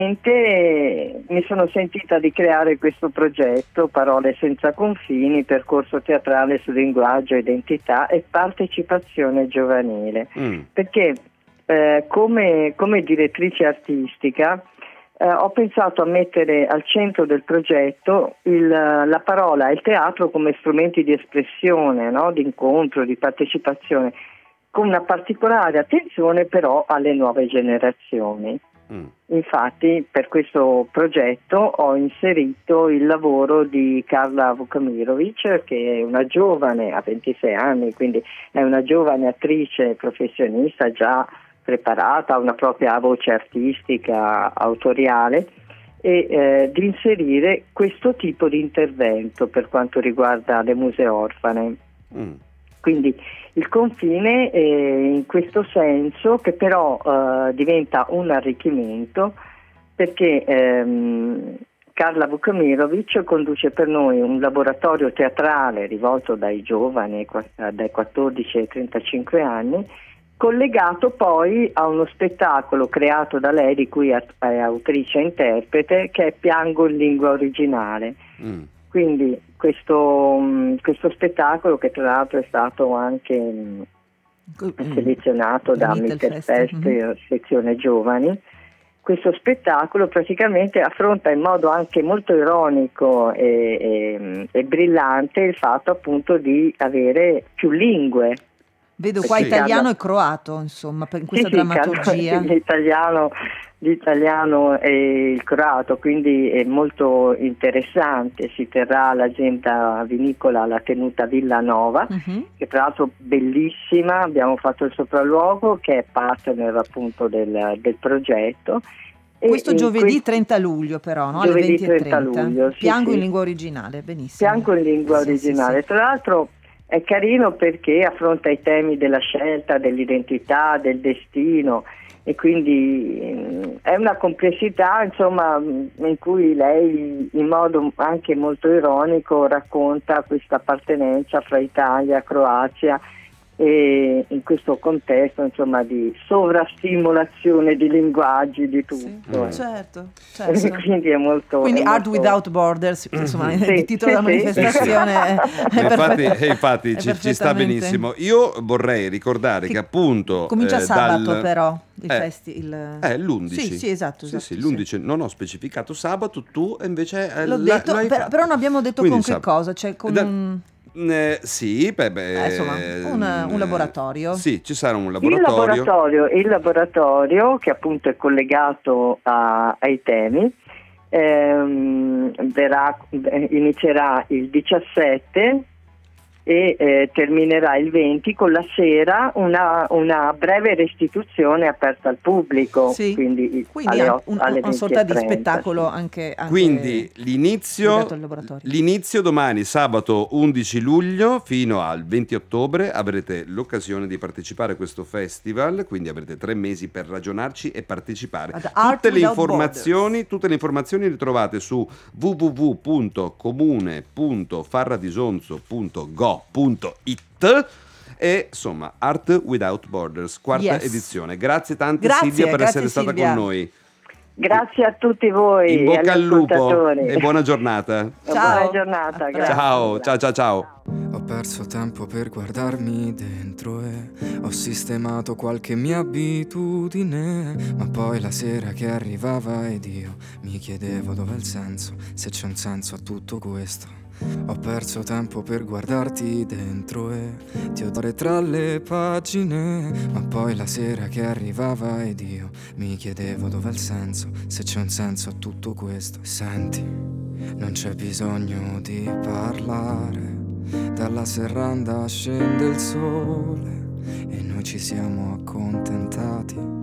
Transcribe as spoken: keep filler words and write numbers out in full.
Mi sono sentita di creare questo progetto Parole senza confini, percorso teatrale su linguaggio, identità e partecipazione giovanile, mm. perché eh, come, come direttrice artistica eh, ho pensato a mettere al centro del progetto il, la parola e il teatro come strumenti di espressione, no? Di incontro, di partecipazione, con una particolare attenzione però alle nuove generazioni. Mm. Infatti per questo progetto ho inserito il lavoro di Karla Vukmirovic, che è una giovane, ha ventisei anni, quindi è una giovane attrice professionista già preparata, ha una propria voce artistica autoriale, e eh, di inserire questo tipo di intervento per quanto riguarda le muse orfane. Mm. Quindi il confine è in questo senso, che però eh, diventa un arricchimento, perché ehm, Karla Vukmirovic conduce per noi un laboratorio teatrale rivolto dai giovani, dai quattordici ai trentacinque anni, collegato poi a uno spettacolo creato da lei, di cui è autrice e interprete, che è Piango in lingua originale. Mm. Quindi questo, questo spettacolo, che tra l'altro è stato anche mm. selezionato da Mittelfest, mm-hmm. sezione giovani, questo spettacolo praticamente affronta in modo anche molto ironico e, e, e brillante il fatto appunto di avere più lingue. Vedo qua sì. italiano e croato, insomma, per questa sì, drammaturgia. Sì, l'italiano, l'italiano e il croato, quindi è molto interessante. Si terrà l'azienda vinicola La Tenuta Villanova, uh-huh. che tra l'altro bellissima, abbiamo fatto il sopralluogo, che è partner appunto del, del progetto. Questo e giovedì questo, trenta luglio però, no? Alle venti e trenta. Luglio, sì, Piango sì. in lingua originale, benissimo. Piango in lingua sì, originale, sì, sì. Tra l'altro è carino perché affronta i temi della scelta, dell'identità, del destino, e quindi eh, è una complessità, insomma, in cui lei in modo anche molto ironico racconta questa appartenenza fra Italia e Croazia, e in questo contesto, insomma, di sovrastimolazione di linguaggi, di tutto. Sì, eh. certo, certo. Quindi è molto Quindi è Art molto... Without Borders, insomma, sì, il titolo sì, della manifestazione sì. è, è infatti, perfett- infatti è ci, ci sta benissimo. Io vorrei ricordare che, che appunto comincia eh, sabato dal... però il eh, festi il... eh, l'undici. Sì, sì, esatto, sì, esatto sì, l'undici sì. non ho specificato sabato, tu invece eh, l'ho la, detto, l'hai per, fatto. però non abbiamo detto Quindi, con che sab- cosa, cioè con da, un... Eh, sì, beh, beh, eh, insomma, un, un laboratorio. Sì, ci sarà un laboratorio. Il laboratorio, il laboratorio che appunto è collegato a, ai temi, ehm, verrà, inizierà il diciassette e eh, terminerà il venti con la sera una, una breve restituzione aperta al pubblico, sì. quindi, quindi alle, un, alle una sorta di trenta, spettacolo sì. anche, anche quindi l'inizio, l'inizio domani sabato undici luglio fino al venti ottobre avrete l'occasione di partecipare a questo festival, quindi avrete tre mesi per ragionarci e partecipare. Tutte le informazioni tutte le informazioni le trovate su w w w punto comune punto farradisonzo punto gov punto it e insomma Art Without Borders, quarta yes. edizione. Grazie tante grazie, Silvia per grazie essere Silvia. stata con noi. Grazie a tutti voi. In bocca e al lupo ascoltatori. e buona giornata. Ciao. Buona giornata, grazie. Ciao, ciao, ciao, ciao. Ho perso tempo per guardarmi dentro e ho sistemato qualche mia abitudine, ma poi la sera che arrivava ed io mi chiedevo dov'è il senso, se c'è un senso a tutto questo. Ho perso tempo per guardarti dentro e ti odore tra le pagine, ma poi la sera che arrivava ed io mi chiedevo dov'è il senso, se c'è un senso a tutto questo. Senti, non c'è bisogno di parlare, dalla serranda scende il sole e noi ci siamo accontentati